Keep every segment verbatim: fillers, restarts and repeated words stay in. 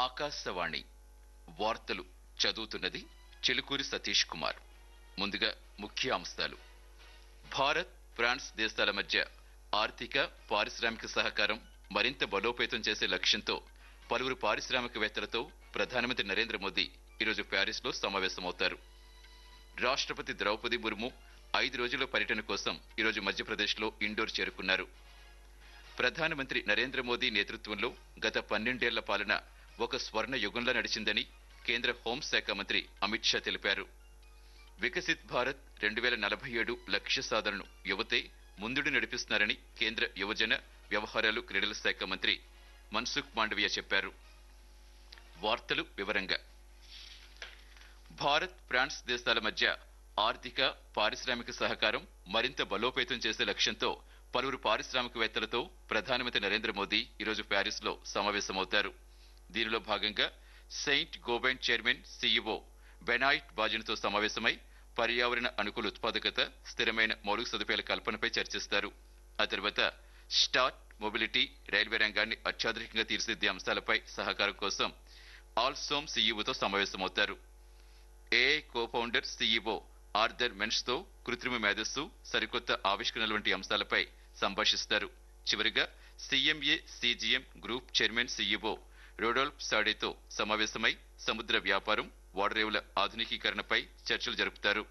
ఆకాశవాణి వార్తలు చదువుతున్నది చెలుకూరి సతీష్ కుమార్. ముందుగా ముఖ్య అంశాలు. భారత్, ఫ్రాన్స్ దేశాల మధ్య ఆర్థిక, పారిశ్రామిక సహకారం మరింత బలోపేతం చేసే లక్ష్యంతో పలువురు పారిశ్రామికవేత్తలతో ప్రధానమంత్రి నరేంద్ర మోదీ ఈరోజు ప్యారిస్ లో సమావేశమవుతారు. రాష్ట్రపతి ద్రౌపది ముర్ము ఐదు రోజుల పర్యటన కోసం ఈరోజు మధ్యప్రదేశ్ లో ఇండోర్ చేరుకున్నారు. ప్రధానమంత్రి నరేంద్ర మోదీ నేతృత్వంలో గత పన్నెండేళ్ల పాలన ఒక స్వర్ణ యుగంలా నడిచిందని కేంద్ర హోంశాఖ మంత్రి అమిత్ షా తెలిపారు. వికసిత్ భారత్ రెండు వేల నలభై ఏడు లక్ష్య సాధనను యువతే ముందుడు నడిపిస్తున్నారని కేంద్ర యువజన వ్యవహారాలు, క్రీడల శాఖ మంత్రి మన్సుఖ్ మాండవీయ చెప్పారు. వార్తలు వివరంగా. భారత్, ఫ్రాన్స్ దేశాల మధ్య ఆర్థిక, పారిశ్రామిక సహకారం మరింత బలోపేతం చేసే లక్ష్యంతో పలువురు పారిశ్రామికవేత్తలతో ప్రధానమంత్రి నరేంద్ర మోదీ ఈరోజు ప్యారిస్ లో సమావేశమవుతారు. దీనిలో భాగంగా Saint Gobain chairman CEO Benoit బాజిన్తో సమావేశమై పర్యావరణ అనుకూల ఉత్పాదకత, స్థిరమైన మౌలిక సదుపాయాల కల్పనపై చర్చిస్తారు. ఆ తర్వాత స్టార్ట్ మొబిలిటీ, రైల్వే రంగాన్ని అత్యాధునికంగా తీర్చిదిద్దే అంశాలపై సహకారం కోసం ఆల్సోమ్ సీఈఓతో సమావేశమవుతారు. AI co founder CEO Arthur men's తో కృత్రిమ మేధస్సు, సరికొత్త ఆవిష్కరణల వంటి అంశాలపై సంభాషిస్తారు. చివరిగా సీఎంఏ CGM group chairman CEO Rodolph సాడేతో సమావేశమై సముద్ర వ్యాపారం, ఓడరేవుల ఆధునికీకరణపై చర్చలు జరుపుతారు.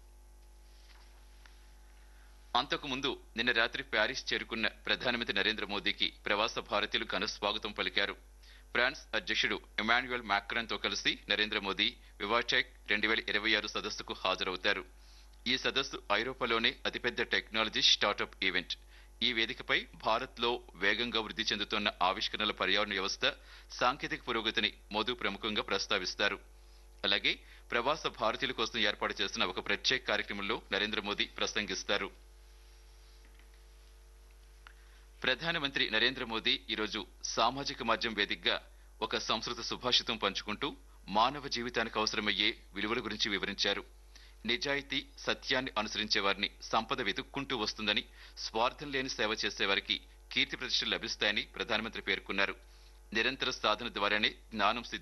అంతకుముందు నిన్న రాత్రి ప్యారిస్ చేరుకున్న ప్రధానమంత్రి నరేంద్ర మోదీకి ప్రవాస భారతీయులు ఘన స్వాగతం పలికారు. ఫ్రాన్స్ అధ్యక్షుడు ఎమాన్యుయల్ మాక్రాన్ తో కలిసి నరేంద్ర మోదీ వివాటెక్ రెండు వేల ఇరవై ఆరు సదస్సుకు హాజరవుతారు. ఈ సదస్సు ఐరోపాలోనే అతిపెద్ద టెక్నాలజీ స్టార్టప్ ఈవెంట్. ఈ వేదికపై భారత్ లో వేగంగా వృద్ధి చెందుతున్న ఆవిష్కరణల పర్యావరణ వ్యవస్థ, సాంకేతిక పురోగతిని మోదీ ప్రముఖంగా ప్రస్తావిస్తారు. అలాగే ప్రవాస భారతీయుల కోసం ఏర్పాటు చేసిన ఒక ప్రత్యేక కార్యక్రమంలో నరేంద్ర మోదీ ప్రసంగిస్తారు. ప్రధానమంత్రి నరేంద్ర మోదీ ఈరోజు సామాజిక మాధ్యమం వేదికగా ఒక సంస్కృత సుభాషితం పంచుకుంటూ మానవ జీవితానికి అవసరమయ్యే విలువల గురించి వివరించారు. నిజాయితీ, సత్యాన్ని అనుసరించే వారిని సంపద వెతుక్కుంటూ వస్తుందని, స్వార్థం లేని సేవ చేసేవారికి కీర్తి ప్రతిష్టలు లభిస్తాయని ప్రధానమంత్రి పేర్కొన్నారు. నిరంతర సాధన ద్వారానే జ్ఞానం సిద్ధి